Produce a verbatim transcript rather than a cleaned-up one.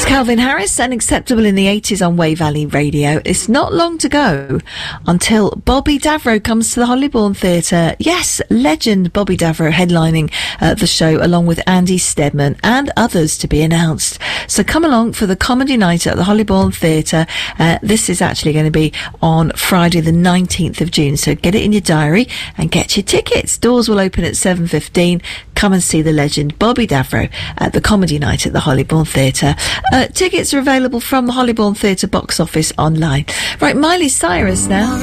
Calvin Harris, and Acceptable in the eighties on Way Valley Radio. It's not long to go until Bobby Davro comes to the Hollybourne Theatre. Yes, legend Bobby Davro headlining uh, the show along with Andy Stedman and others to be announced. So come along for the comedy night at the Hollybourne Theatre. Uh, this is actually going to be on Friday the nineteenth of June. So get it in your diary and get your tickets. Doors will open at seven fifteen. Come and see the legend Bobby Davro at the comedy night at the Hollybourne Theatre. Uh, tickets are available from the Hollybourne Theatre box office online. Right, Miley Cyrus now.